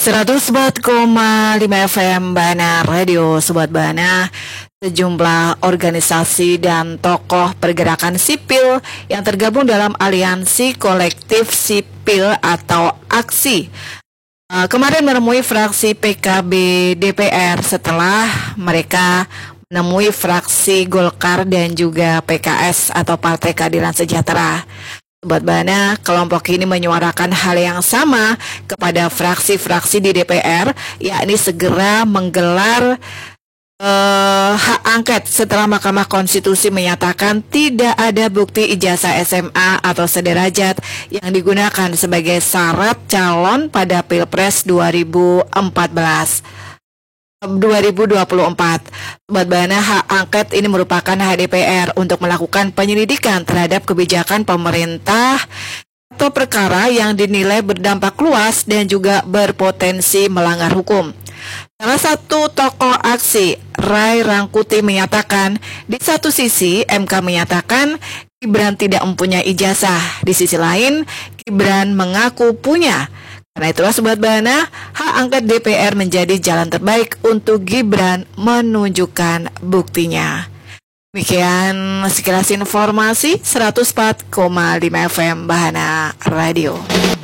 104,5 FM Bana Radio. Sobat Bana, sejumlah organisasi dan tokoh pergerakan sipil yang tergabung dalam aliansi kolektif sipil atau AKSI kemarin menemui fraksi PKB DPR setelah mereka menemui fraksi Golkar dan juga PKS atau Partai Keadilan Sejahtera. Sobat Bana, kelompok ini menyuarakan hal yang sama kepada fraksi-fraksi di DPR, yakni segera menggelar hak angket setelah Mahkamah Konstitusi menyatakan tidak ada bukti ijazah SMA atau sederajat yang digunakan sebagai syarat calon pada Pilpres 2024. Sobat Bana, hak angket ini merupakan hak DPR untuk melakukan penyelidikan terhadap kebijakan pemerintah atau perkara yang dinilai berdampak luas dan juga berpotensi melanggar hukum. Salah satu tokoh AKSI, Ray Rangkuti, menyatakan di satu sisi MK menyatakan Gibran tidak mempunyai ijazah, di sisi lain Gibran mengaku punya. Karena itulah Sobat Bana, hak angket DPR menjadi jalan terbaik untuk Gibran menunjukkan buktinya. Demikian sekilas informasi 104,5 FM Bahana Radio.